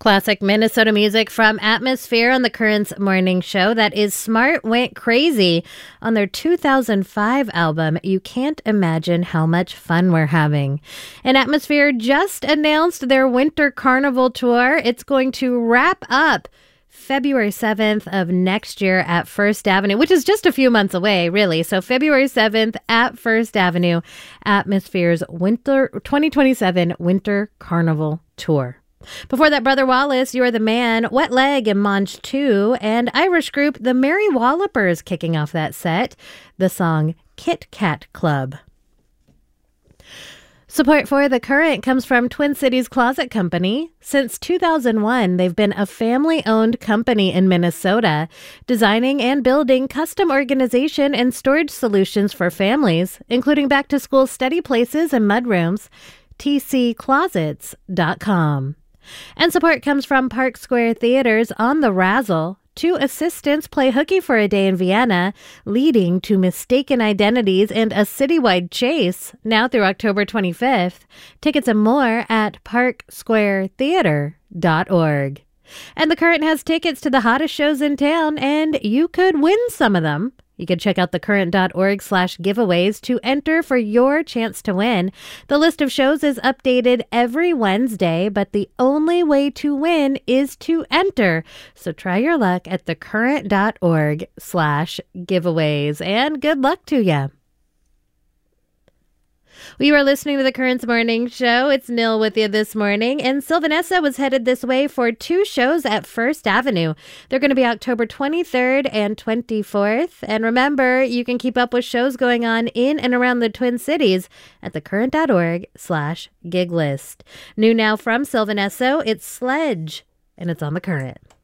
Classic Minnesota music from Atmosphere on the Currents Morning Show. That is Smart Went Crazy on their 2005 album, You Can't Imagine How Much Fun We're Having. And Atmosphere just announced their Winter Carnival Tour. It's going to wrap up February 7th of next year at First Avenue, which is just a few months away, really. So February 7th at First Avenue, Atmosphere's 2027 Winter Carnival Tour. Before that, Brother Wallace, You're the Man, Wet Leg and Monge 2, and Irish group The Merry Wallopers kicking off that set, the song Kit Kat Club. Support for The Current comes from Twin Cities Closet Company. Since 2001, they've been a family-owned company in Minnesota, designing and building custom organization and storage solutions for families, including back-to-school study places and mudrooms. tcclosets.com. And support comes from Park Square Theater's On the Razzle. Two assistants play hooky for a day in Vienna, leading to mistaken identities and a citywide chase, now through October 25th. Tickets and more at parksquaretheater.org. And The Current has tickets to the hottest shows in town, and you could win some of them. You can check out thecurrent.org/giveaways to enter for your chance to win. The list of shows is updated every Wednesday, but the only way to win is to enter. So try your luck at thecurrent.org/giveaways, and good luck to you. You are listening to the Currents Morning Show. It's Nil with you this morning. And Sylvanessa was headed this way for two shows at First Avenue. They're going to be October 23rd and 24th. And remember, you can keep up with shows going on in and around the Twin Cities at thecurrent.org/gig list. New now from Sylvanessa, it's Sledge, and it's on The Current.